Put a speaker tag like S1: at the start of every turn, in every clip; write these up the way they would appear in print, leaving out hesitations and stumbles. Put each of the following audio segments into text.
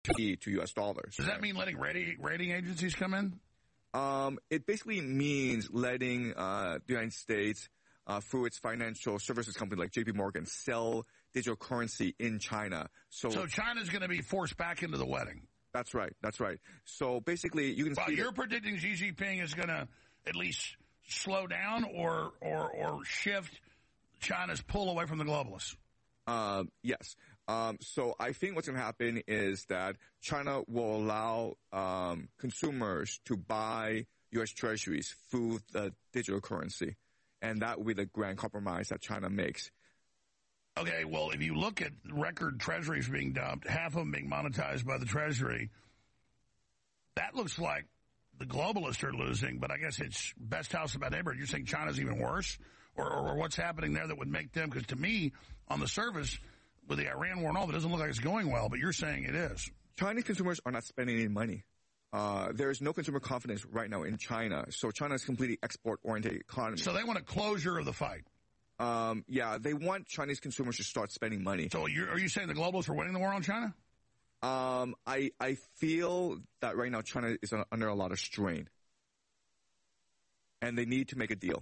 S1: to U.S. dollars.
S2: Does that mean letting rating agencies come in?
S1: It basically means letting the United States, through its financial services company like J.P. Morgan, sell digital currency in China. So
S2: China's going to be forced back into the wedding.
S1: That's right. So basically, you can see.
S2: You're predicting Xi Jinping is going to at least slow down or shift China's pull away from the globalists.
S1: Yes. So I think what's going to happen is that China will allow consumers to buy U.S. treasuries through the digital currency. And that will be the grand compromise that China makes.
S2: Okay, well, if you look at record treasuries being dumped, half of them being monetized by the treasury, that looks like the globalists are losing, but I guess it's best house in bad neighborhood. You're saying China's even worse? Or what's happening there that would make them, because to me, on the surface, with the Iran war and all, it doesn't look like it's going well, but you're saying it is.
S1: Chinese consumers are not spending any money. There is no consumer confidence right now in China. So China is a completely export-oriented economy.
S2: So they want a closure of the fight.
S1: Yeah, they want Chinese consumers to start spending money.
S2: So are you saying the globalists are winning the war on China?
S1: I feel that right now China is under a lot of strain. And they need to make a deal.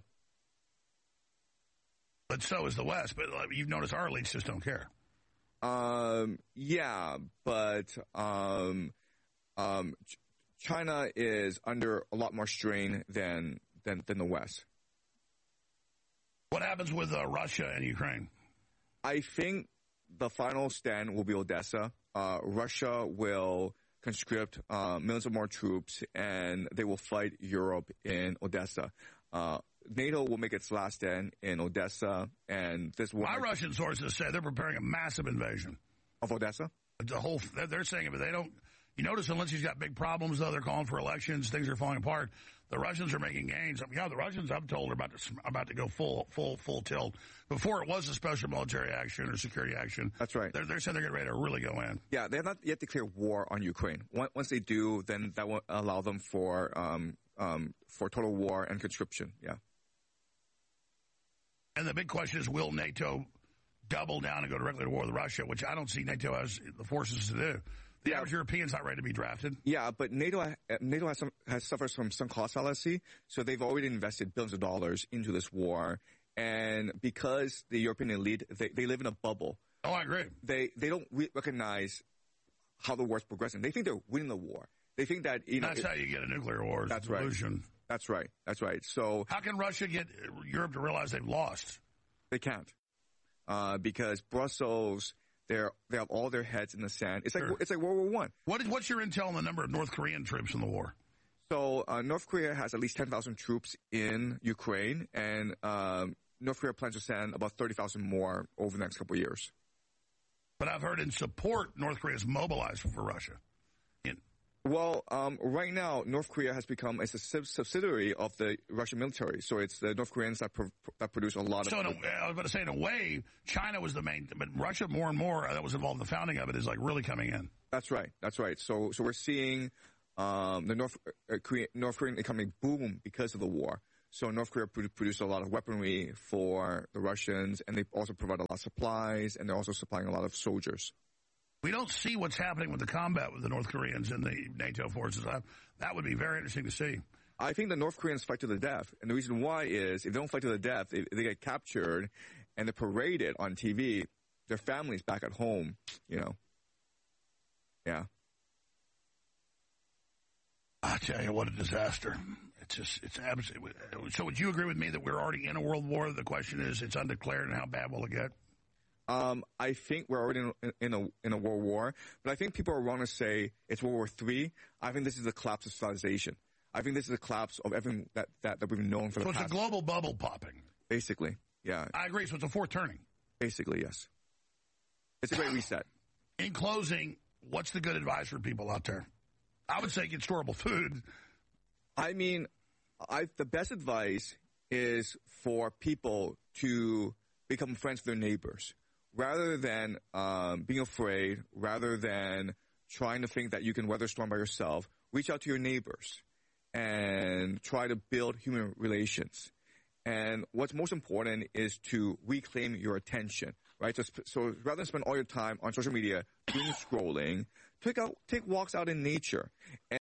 S2: But so is the West. But you've noticed our elites just don't care.
S1: Yeah, but China is under a lot more strain than the West.
S2: What happens with Russia and Ukraine?
S1: I think the final stand will be Odessa. Russia will conscript millions of more troops, and they will fight Europe in Odessa. NATO will make its last stand in Odessa, and this will...
S2: My Russian sources say they're preparing a massive invasion.
S1: Of Odessa?
S2: They're saying if they don't... You notice Zelensky's got big problems, though. They're calling for elections. Things are falling apart. The Russians are making gains. Yeah, the Russians, I'm told, are about to go full tilt. Before it was a special military action or security action.
S1: That's right.
S2: They're saying they're getting ready to really go in.
S1: Yeah, they have not yet declared war on Ukraine. Once they do, then that will allow them for total war and conscription. Yeah.
S2: And the big question is, will NATO double down and go directly to war with Russia, which I don't see NATO has the forces to do. The average European's not ready to be drafted.
S1: Yeah, but NATO has suffered from some cost fallacy, so they've already invested billions of dollars into this war. And because the European elite, they live in a bubble.
S2: Oh, I agree.
S1: They don't recognize how the war's progressing. They think they're winning the war. They think that,
S2: that's how you get a nuclear war.
S1: That's
S2: right.
S1: That's right. So
S2: how can Russia get Europe to realize they've lost?
S1: They can't. Because Brussels, they have all their heads in the sand. It's like World War I.
S2: What's your intel on the number of North Korean troops in the war?
S1: So North Korea has at least 10,000 troops in Ukraine, and North Korea plans to send about 30,000 more over the next couple of years.
S2: But I've heard in support, North Korea is mobilized for Russia.
S1: Well, right now, North Korea has become a subsidiary of the Russian military. So it's the North Koreans that produce a lot of...
S2: So I was about to say, in a way, China was the main... But Russia, more and more, that was involved in the founding of it, is like really coming in.
S1: That's right. So we're seeing the North Korean economy boom because of the war. So North Korea produced a lot of weaponry for the Russians, and they also provide a lot of supplies, and they're also supplying a lot of soldiers.
S2: We don't see what's happening with the combat with the North Koreans and the NATO forces. That would be very interesting to see.
S1: I think the North Koreans fight to the death. And the reason why is if they don't fight to the death, if they get captured and they're paraded on TV, their families back at home, Yeah.
S2: I tell you, what a disaster. It's absolutely... So would you agree with me that we're already in a world war? The question is, it's undeclared, and how bad will it get?
S1: I think we're already in a world war, but I think people are wrong to say it's World War III. I think this is the collapse of civilization. I think this is the collapse of everything that we've known for the past. So
S2: it's a global bubble popping.
S1: Basically, yeah.
S2: I agree. So it's a fourth turning.
S1: Basically, yes. It's a great reset.
S2: In closing, what's the good advice for people out there? I would say get storable food.
S1: I mean, the best advice is for people to become friends with their neighbors. Rather than being afraid, rather than trying to think that you can weather a storm by yourself, reach out to your neighbors and try to build human relations. And what's most important is to reclaim your attention, right? So rather than spend all your time on social media doom scrolling, take walks out in nature.